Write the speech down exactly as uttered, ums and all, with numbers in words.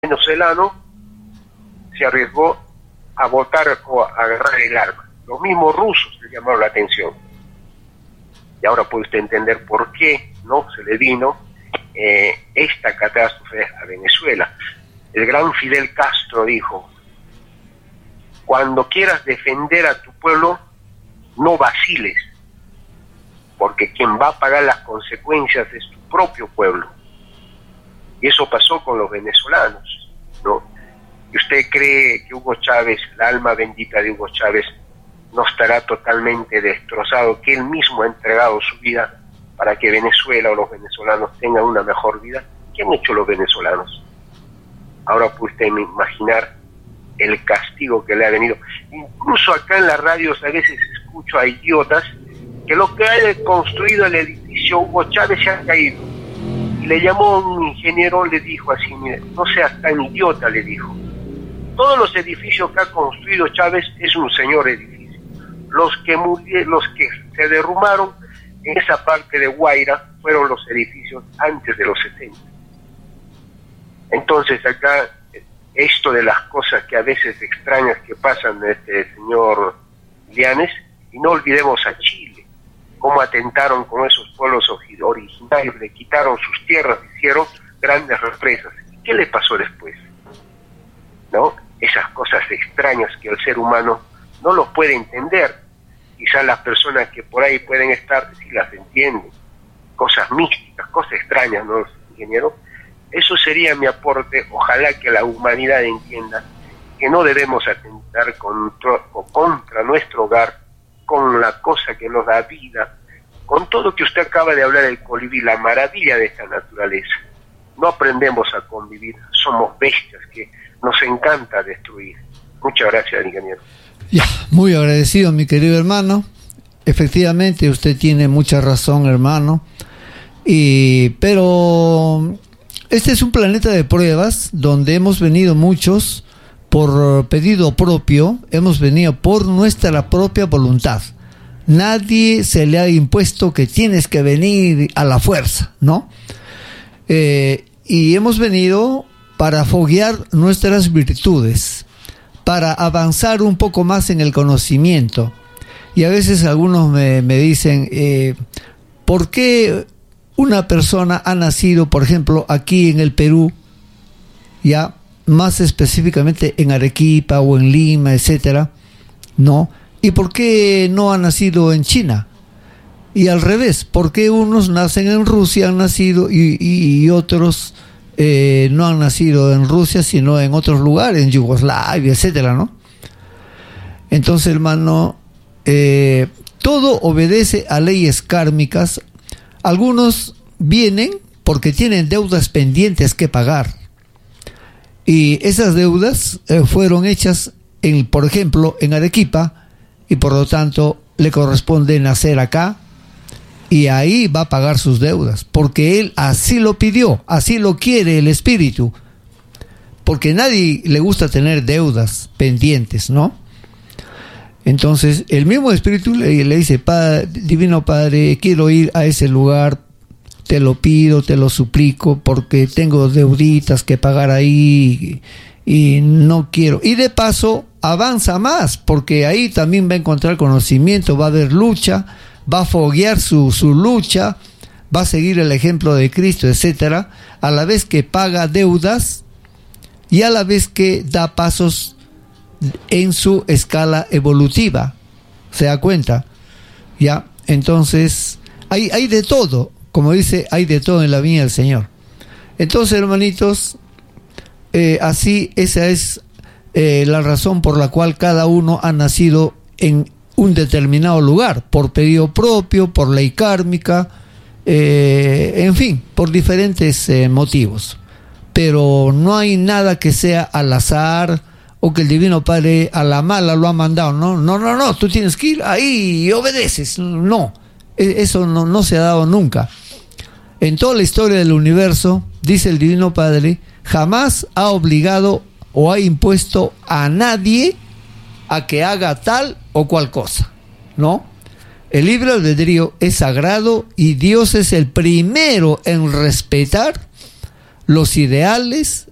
venezolano se arriesgó a votar o a agarrar el arma. Los mismos rusos le llamaron la atención. Y ahora puede usted entender por qué no se le vino eh, esta catástrofe a Venezuela. El gran Fidel Castro dijo: cuando quieras defender a tu pueblo, no vaciles, porque quien va a pagar las consecuencias es tu propio pueblo. Y eso pasó con los venezolanos, ¿no? ¿Y usted cree que Hugo Chávez, la alma bendita de Hugo Chávez, no estará totalmente destrozado, que él mismo ha entregado su vida para que Venezuela o los venezolanos tengan una mejor vida? ¿Qué han hecho los venezolanos? Ahora puede usted imaginar el castigo que le ha venido. Incluso acá en las radios a veces escucho a idiotas que lo que ha construido el edificio Hugo Chávez se ha caído. Y le llamó un ingeniero, le dijo así: mire, no seas tan idiota, le dijo. Todos los edificios que ha construido Chávez es un señor edificio. Los que murieron, los que se derrumbaron en esa parte de Guaira fueron los edificios antes de los setenta. Entonces acá, esto de las cosas que a veces extrañas que pasan de este señor Llanes, y no olvidemos a Chile, cómo atentaron con esos pueblos originarios, le quitaron sus tierras, hicieron grandes represas. ¿Y qué le pasó después? ¿No? Esas cosas extrañas que el ser humano no los puede entender. Quizás las personas que por ahí pueden estar sí las entienden. Cosas místicas, cosas extrañas, ¿no, ingeniero? Eso sería mi aporte. Ojalá que la humanidad entienda que no debemos atentar contra, contra nuestro hogar, con la cosa que nos da vida, con todo que usted acaba de hablar del colibrí, la maravilla de esta naturaleza. No aprendemos a convivir, somos bestias que nos encanta destruir. Muchas gracias, ingeniero. Ya, muy agradecido, mi querido hermano. Efectivamente, usted tiene mucha razón, hermano. Y, pero este es un planeta de pruebas donde hemos venido muchos por pedido propio, hemos venido por nuestra propia voluntad. Nadie se le ha impuesto que tienes que venir a la fuerza, ¿no? Eh, y hemos venido para foguear nuestras virtudes, para avanzar un poco más en el conocimiento. Y a veces algunos me, me dicen, eh, ¿por qué una persona ha nacido, por ejemplo, aquí en el Perú, ya más específicamente en Arequipa o en Lima, etcétera, ¿no? ¿Y por qué no ha nacido en China? Y al revés, ¿por qué unos nacen en Rusia, han nacido, y, y, y otros eh, no han nacido en Rusia, sino en otros lugares, en Yugoslavia, etcétera, ¿no? Entonces, hermano, eh, todo obedece a leyes kármicas. Algunos vienen porque tienen deudas pendientes que pagar. Y esas deudas eh, fueron hechas, en, por ejemplo, en Arequipa, y por lo tanto le corresponde nacer acá, y ahí va a pagar sus deudas, porque él así lo pidió, así lo quiere el espíritu, porque nadie le gusta tener deudas pendientes, ¿no? Entonces el mismo espíritu le, le dice: Padre, Divino Padre, quiero ir a ese lugar, te lo pido, te lo suplico, porque tengo deuditas que pagar ahí y, y no quiero. Y de paso avanza más, porque ahí también va a encontrar conocimiento, va a haber lucha, va a foguear su, su lucha, va a seguir el ejemplo de Cristo, etcétera, a la vez que paga deudas y a la vez que da pasos en su escala evolutiva. ¿Se da cuenta? Ya, entonces hay, hay de todo. Como dice, hay de todo en la viña del Señor. Entonces, hermanitos, eh, así esa es eh, la razón por la cual cada uno ha nacido en un determinado lugar, por pedido propio, por ley kármica, eh, en fin, por diferentes eh, motivos. Pero no hay nada que sea al azar o que el Divino Padre a la mala lo ha mandado. No, no, no, no, tú tienes que ir ahí y obedeces. No, eso no, no se ha dado nunca. En toda la historia del universo, dice el Divino Padre, jamás ha obligado o ha impuesto a nadie a que haga tal o cual cosa, ¿no? El libre albedrío es sagrado y Dios es el primero en respetar los ideales